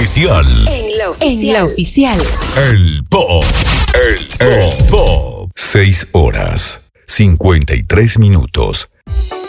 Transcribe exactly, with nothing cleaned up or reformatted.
oficial. En la oficial. En la oficial. El Pop. El, el Pop. Seis horas, cincuenta y tres minutos.